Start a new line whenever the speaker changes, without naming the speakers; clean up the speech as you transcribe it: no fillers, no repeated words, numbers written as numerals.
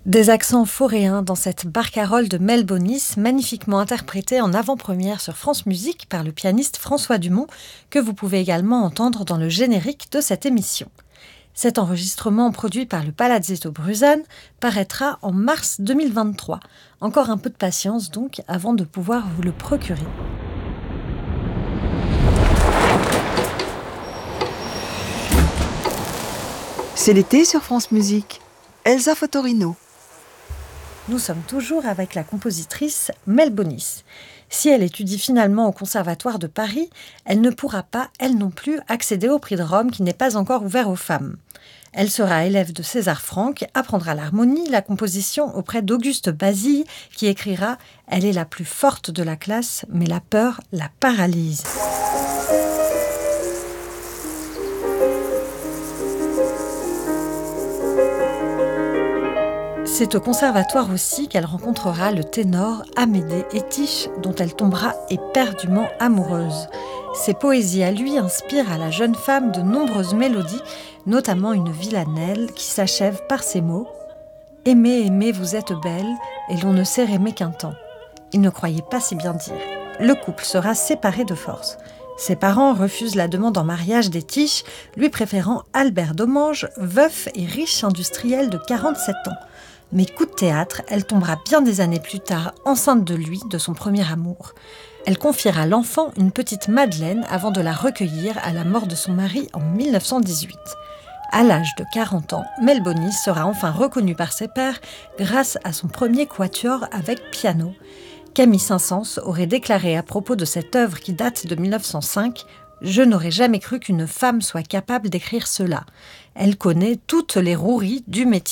Des accents foréens dans cette barcarolle de Mel Bonis, magnifiquement interprétée en avant-première sur France Musique par le pianiste François Dumont, que vous pouvez également entendre dans le générique de cette émission. Cet enregistrement, produit par le Palazzetto Bruzane, paraîtra en mars 2023. Encore un peu de patience donc avant de pouvoir vous le procurer.
C'est l'été sur France Musique. Elsa Fotorino.
Nous sommes toujours avec la compositrice Mel Bonis. Si elle étudie finalement au Conservatoire de Paris, elle ne pourra pas, elle non plus, accéder au prix de Rome qui n'est pas encore ouvert aux femmes. Elle sera élève de César Franck, apprendra l'harmonie, la composition auprès d'Auguste Basile, qui écrira « Elle est la plus forte de la classe, mais la peur la paralyse ». C'est au conservatoire aussi qu'elle rencontrera le ténor Amédée Étiche, dont elle tombera éperdument amoureuse. Ses poésies à lui inspirent à la jeune femme de nombreuses mélodies, notamment une villanelle qui s'achève par ces mots « Aimez, aimez, vous êtes belle, et l'on ne sait aimer qu'un temps ». Il ne croyait pas si bien dire. Le couple sera séparé de force. Ses parents refusent la demande en mariage d'Étiche, lui préférant Albert Domange, veuf et riche industriel de 47 ans. Mais coup de théâtre, elle tombera bien des années plus tard enceinte de lui, de son premier amour. Elle confiera l'enfant une petite Madeleine avant de la recueillir à la mort de son mari en 1918. À l'âge de 40 ans, Mel Bonis sera enfin reconnue par ses pairs grâce à son premier quatuor avec piano. Camille Saint-Saëns aurait déclaré à propos de cette œuvre qui date de 1905 « Je n'aurais jamais cru qu'une femme soit capable d'écrire cela. Elle connaît toutes les roueries du métier ».